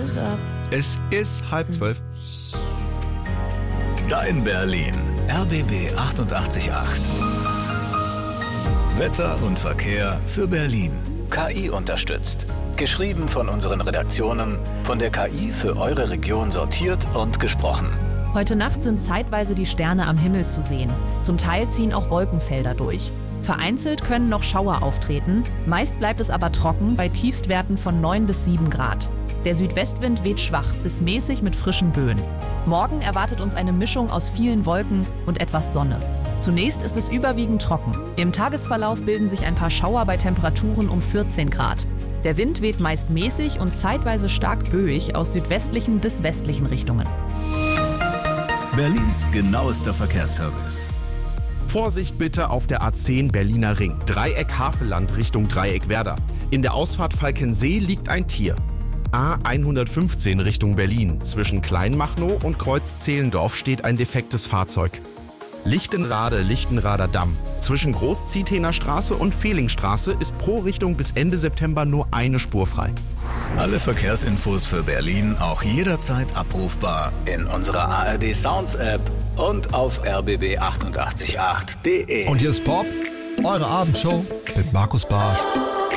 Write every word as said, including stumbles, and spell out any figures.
Es ist halb zwölf. Dein Berlin. R B B achtundachtzig Komma acht. Wetter und Verkehr für Berlin. K I unterstützt. Geschrieben von unseren Redaktionen, von der K I für eure Region sortiert und gesprochen. Heute Nacht sind zeitweise die Sterne am Himmel zu sehen. Zum Teil ziehen auch Wolkenfelder durch. Vereinzelt können noch Schauer auftreten. Meist bleibt es aber trocken bei Tiefstwerten von neun bis sieben Grad. Der Südwestwind weht schwach bis mäßig mit frischen Böen. Morgen erwartet uns eine Mischung aus vielen Wolken und etwas Sonne. Zunächst ist es überwiegend trocken. Im Tagesverlauf bilden sich ein paar Schauer bei Temperaturen um vierzehn Grad. Der Wind weht meist mäßig und zeitweise stark böig aus südwestlichen bis westlichen Richtungen. Berlins genauester Verkehrsservice. Vorsicht bitte auf der A zehn Berliner Ring. Dreieck Havelland Richtung Dreieck Werder. In der Ausfahrt Falkensee liegt ein Tier. A hundertfünfzehn Richtung Berlin. Zwischen Kleinmachnow und Kreuz Zehlendorf steht ein defektes Fahrzeug. Lichtenrade, Lichtenrader Damm. Zwischen Großzietener Straße und Fehlingstraße ist pro Richtung bis Ende September nur eine Spur frei. Alle Verkehrsinfos für Berlin auch jederzeit abrufbar in unserer A R D Sounds App und auf r b b achtundachtzig Komma acht punkt d e. Und hier ist Pop, eure Abendshow mit Markus Barsch.